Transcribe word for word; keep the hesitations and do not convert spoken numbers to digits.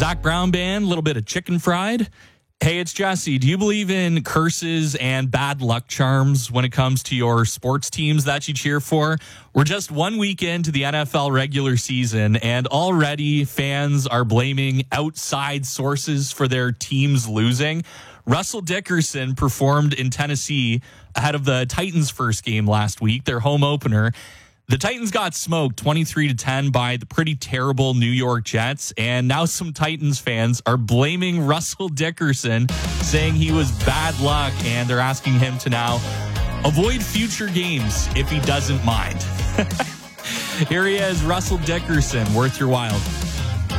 Zach Brown Band, a little bit of chicken fried. Hey, it's Jesse. Do you believe in curses and bad luck charms when it comes to your sports teams that you cheer for? We're just one week into the N F L regular season, and already fans are blaming outside sources for their teams losing. Russell Dickerson performed in Tennessee ahead of the Titans' first game last week, their home opener. The Titans got smoked twenty-three to ten by the pretty terrible New York Jets, and now some Titans fans are blaming Russell Dickerson, saying he was bad luck, and they're asking him to now avoid future games if he doesn't mind. Here he is, Russell Dickerson, worth your while.